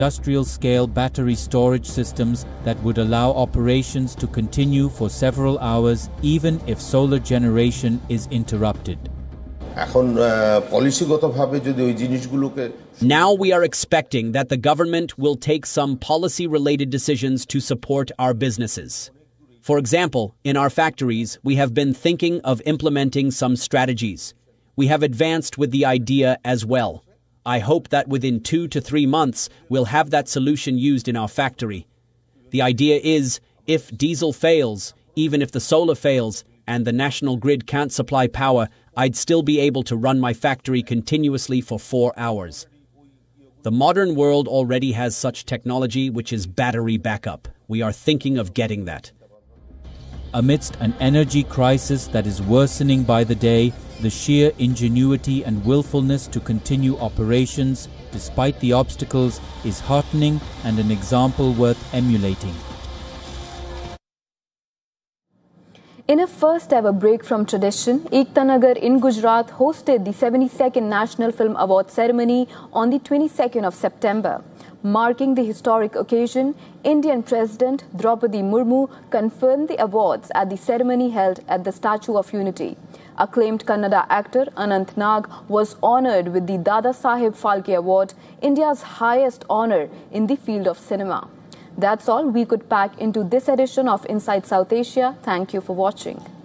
industrial-scale battery storage systems that would allow operations to continue for several hours even if solar generation is interrupted. Now we are expecting that the government will take some policy-related decisions to support our businesses. For example, in our factories, we have been thinking of implementing some strategies. We have advanced with the idea as well. I hope that within 2 to 3 months, we'll have that solution used in our factory. The idea is, if diesel fails, even if the solar fails, and the national grid can't supply power, I'd still be able to run my factory continuously for 4 hours. The modern world already has such technology, which is battery backup. We are thinking of getting that. Amidst an energy crisis that is worsening by the day, the sheer ingenuity and willfulness to continue operations despite the obstacles is heartening and an example worth emulating. In a first-ever break from tradition, Ekta Nagar in Gujarat hosted the 72nd National Film Award ceremony on the 22nd of September. Marking the historic occasion, Indian President Draupadi Murmu conferred the awards at the ceremony held at the Statue of Unity. Acclaimed Kannada actor Anant Nag was honoured with the Dada Saheb Phalke Award, India's highest honour in the field of cinema. That's all we could pack into this edition of Inside South Asia. Thank you for watching.